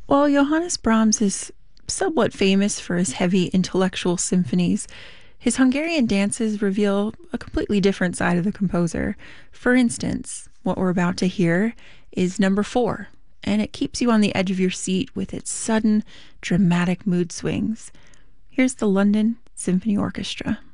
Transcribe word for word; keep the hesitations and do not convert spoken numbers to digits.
While Johannes Brahms is somewhat famous for his heavy intellectual symphonies, his Hungarian dances reveal a completely different side of the composer. For instance, what we're about to hear is number four, and it keeps you on the edge of your seat with its sudden, dramatic mood swings. Here's the London Symphony Orchestra.